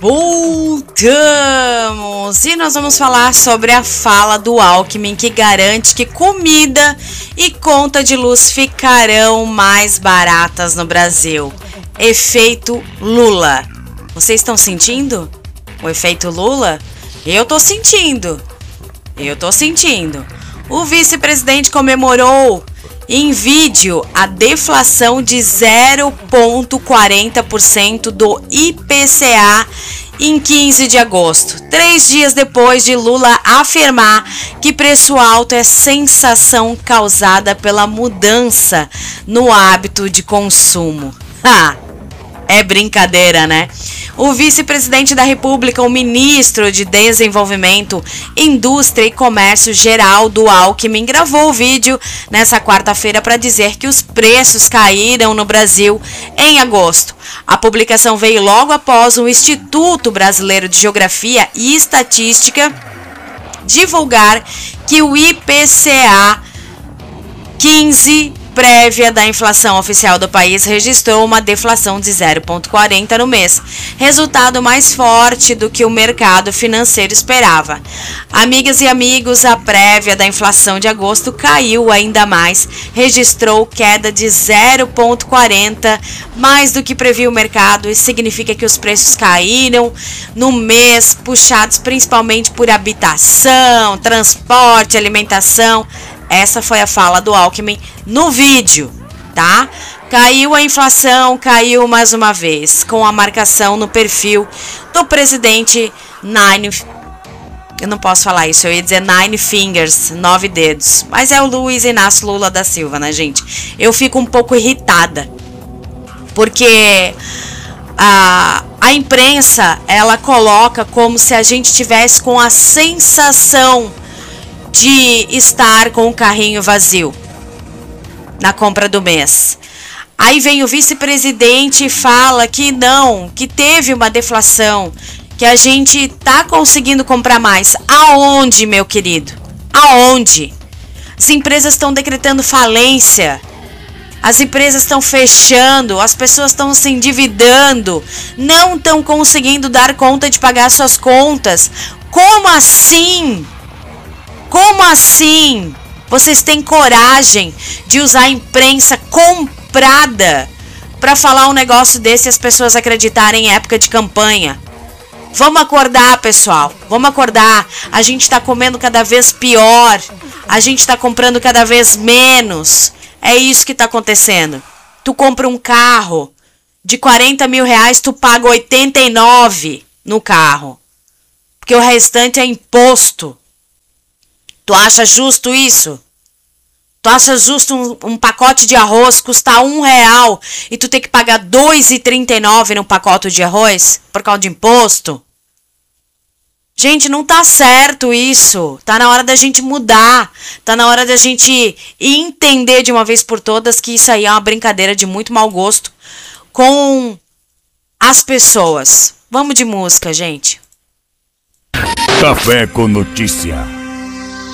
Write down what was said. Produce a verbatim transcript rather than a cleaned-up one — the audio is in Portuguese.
Voltamos! E nós vamos falar sobre a fala do Alckmin que garante que comida e conta de luz ficarão mais baratas no Brasil. Efeito Lula. Vocês estão sentindo o efeito Lula? Eu tô sentindo. Eu tô sentindo. O vice-presidente comemorou em vídeo a deflação de zero vírgula quarenta por cento do I P C A em quinze de agosto, três dias depois de Lula afirmar que preço alto é sensação causada pela mudança no hábito de consumo. Ha! É brincadeira, né? O vice-presidente da República, o ministro de Desenvolvimento, Indústria e Comércio, Geraldo Alckmin, gravou o vídeo nessa quarta-feira para dizer que os preços caíram no Brasil em agosto. A publicação veio logo após o Instituto Brasileiro de Geografia e Estatística divulgar que o I P C A quinze, prévia da inflação oficial do país, registrou uma deflação de zero vírgula quarenta no mês, resultado mais forte do que o mercado financeiro esperava. Amigas e amigos, a prévia da inflação de agosto caiu ainda mais, registrou queda de zero vírgula quarenta, mais do que previu o mercado. Isso significa que os preços caíram no mês, puxados principalmente por habitação, transporte, alimentação. Essa foi a fala do Alckmin no vídeo, tá? Caiu a inflação, caiu mais uma vez, com a marcação no perfil do presidente Nine... Eu não posso falar isso, eu ia dizer Nine Fingers, nove dedos. Mas é o Luiz Inácio Lula da Silva, né, gente? Eu fico um pouco irritada, porque a, a imprensa, ela coloca como se a gente tivesse com a sensação de estar com o carrinho vazio na compra do mês. Aí vem o vice-presidente e fala que não, que teve uma deflação, que a gente tá conseguindo comprar mais. Aonde, meu querido? Aonde? As empresas estão decretando falência, as empresas estão fechando, as pessoas estão se endividando, não estão conseguindo dar conta de pagar suas contas. Como assim? Como assim? Vocês têm coragem de usar a imprensa comprada para falar um negócio desse e as pessoas acreditarem em época de campanha? Vamos acordar, pessoal. Vamos acordar. A gente está comendo cada vez pior. A gente está comprando cada vez menos. É isso que está acontecendo. Tu compra um carro de quarenta mil reais, tu paga oitenta e nove no carro, porque o restante é imposto. Tu acha justo isso? Tu acha justo um, um pacote de arroz custar um real e tu ter que pagar dois reais e trinta e nove centavos no pacote de arroz por causa de imposto? Gente, não tá certo isso. Tá na hora da gente mudar. Tá na hora da gente entender de uma vez por todas que isso aí é uma brincadeira de muito mau gosto com as pessoas. Vamos de música, gente. Café com Notícia.